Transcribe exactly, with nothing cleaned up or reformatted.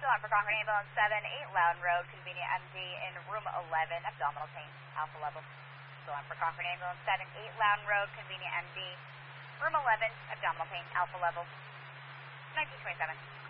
on for Concord Ambulance seven eight Loudon Road, Convenient M D in room eleven, abdominal pain, alpha level. Still on for Concord Ambulance seven eight Loudon Road, Convenient M D, room eleven, abdominal pain, alpha level, nineteen twenty-seven.